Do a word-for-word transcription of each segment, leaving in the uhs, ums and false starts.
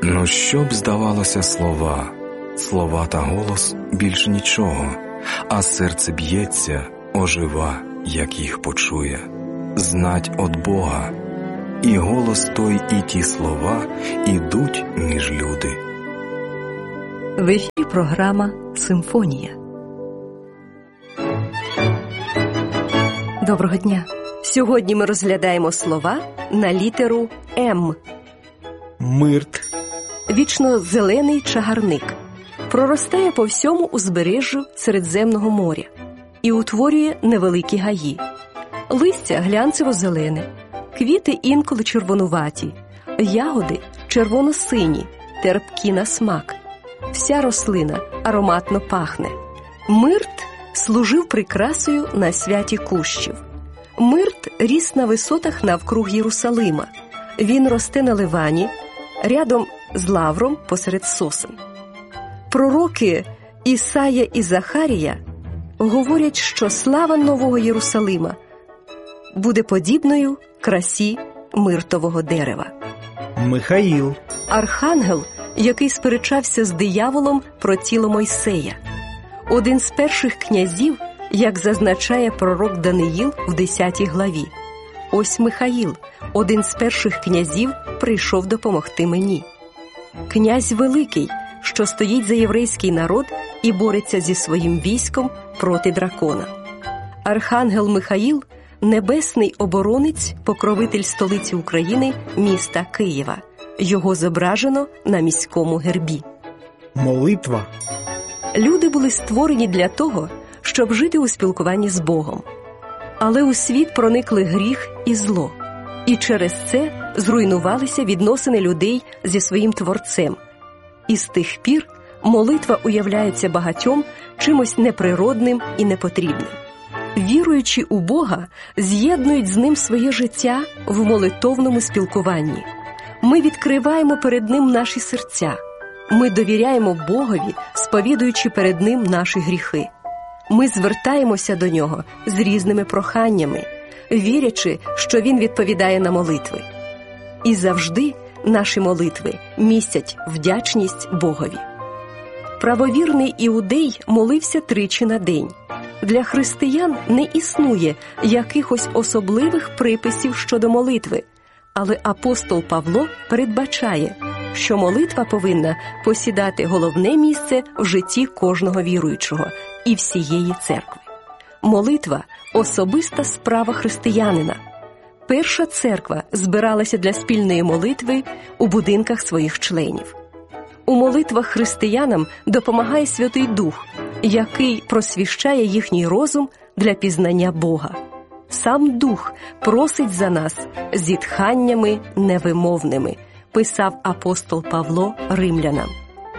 Ну, що б здавалося слова, слова та голос більш нічого, а серце б'ється, ожива, як їх почує, знать од Бога, і голос той, і ті слова ідуть між люди. В ефірі програма «Симфонія». Доброго дня! Сьогодні ми розглядаємо слова на літеру «М». Мирт. Вічно-зелений чагарник. Проростає по всьому узбережжю Середземного моря і утворює невеликі гаї. Листя глянцево-зелене, квіти інколи червонуваті, ягоди червоно-сині, терпкі на смак. Вся рослина ароматно пахне. Мирт служив прикрасою на святі кущів. Мирт ріс на висотах навкруг Єрусалима. Він росте на Ливані, рядом з лавром посеред сосен. Пророки Ісая і Захарія говорять, що слава Нового Єрусалима буде подібною красі миртового дерева. Михаїл. Архангел, який сперечався з дияволом про тіло Мойсея. Один з перших князів, як зазначає пророк Даниїл в десятій главі. Ось Михаїл, один з перших князів, прийшов допомогти мені. Князь великий, що стоїть за єврейський народ і бореться зі своїм військом проти дракона. Архангел Михаїл – небесний оборонець, покровитель столиці України, міста Києва. Його зображено на міському гербі. Молитва. Люди були створені для того, щоб жити у спілкуванні з Богом. Але у світ проникли гріх і зло. І через це зруйнувалися відносини людей зі своїм Творцем. І з тих пір молитва уявляється багатьом чимось неприродним і непотрібним. Віруючи у Бога, з'єднують з Ним своє життя в молитовному спілкуванні. Ми відкриваємо перед Ним наші серця. Ми довіряємо Богові, сповідуючи перед Ним наші гріхи. Ми звертаємося до Нього з різними проханнями, вірячи, що Він відповідає на молитви. І завжди наші молитви містять вдячність Богові. Правовірний іудей молився тричі на день. Для християн не існує якихось особливих приписів щодо молитви, але апостол Павло передбачає, що молитва повинна посідати головне місце в житті кожного віруючого і всієї церкви. Молитва – особиста справа християнина. Перша церква збиралася для спільної молитви у будинках своїх членів. У молитвах християнам допомагає Святий Дух, який просвіщає їхній розум для пізнання Бога. Сам Дух просить за нас зітханнями невимовними, писав апостол Павло римлянам.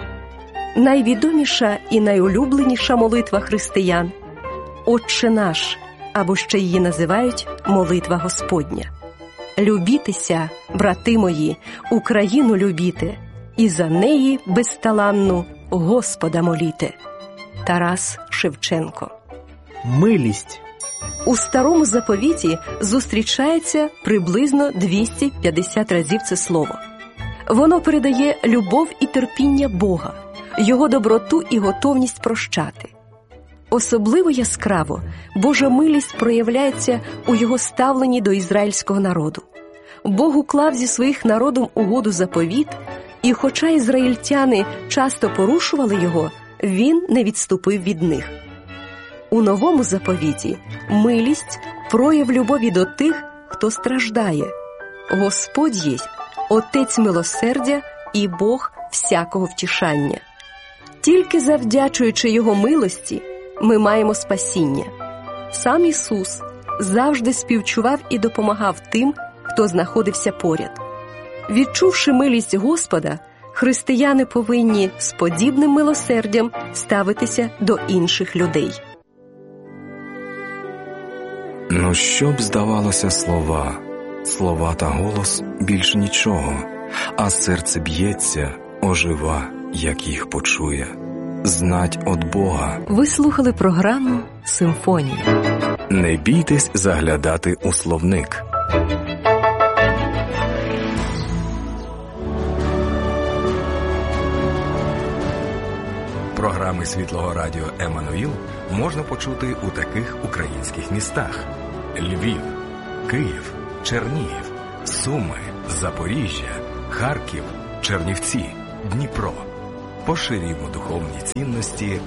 Найвідоміша і найулюбленіша молитва християн – «Отче наш», або ще її називають «Молитва Господня». «Любітеся, брати мої, Україну любіте, і за неї безталанну Господа моліте». Тарас Шевченко. Милість. У Старому Заповіті зустрічається приблизно двісті п'ятдесят разів це слово. Воно передає любов і терпіння Бога, Його доброту і готовність прощати. Особливо яскраво Божа милість проявляється у Його ставленні до ізраїльського народу. Бог уклав зі своїх народом угоду заповіт, і хоча ізраїльтяни часто порушували його, Він не відступив від них. У Новому заповіті милість – прояв любові до тих, хто страждає. Господь єсть Отець милосердя і Бог всякого втішання. Тільки завдячуючи Його милості, ми маємо спасіння. Сам Ісус завжди співчував і допомагав тим, хто знаходився поряд. Відчувши милість Господа, християни повинні з подібним милосердям ставитися до інших людей. Ну, що б здавалося слова, слова та голос більш нічого, а серце б'ється, ожива, як їх почує, знать од Бога. Ви слухали програму «Симфонія». Не бійтесь заглядати у словник. програми Світлого радіо «Еммануїл» можна почути у таких українських містах: Львів, Київ, Чернігів, Суми, Запоріжжя, Харків, Чернівці, Дніпро. Поширюємо духовні цінності